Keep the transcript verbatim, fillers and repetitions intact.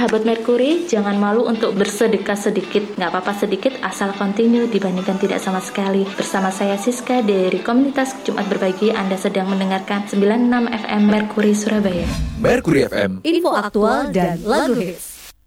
Sahabat Merkuri, jangan malu untuk bersedekah sedikit. Nggak apa-apa sedikit, asal continue dibandingkan tidak sama sekali. Bersama saya Siska dari komunitas Jumat Berbagi, Anda sedang mendengarkan sembilan puluh enam F M Merkuri Surabaya. Merkuri F M, info aktual dan lagu hits.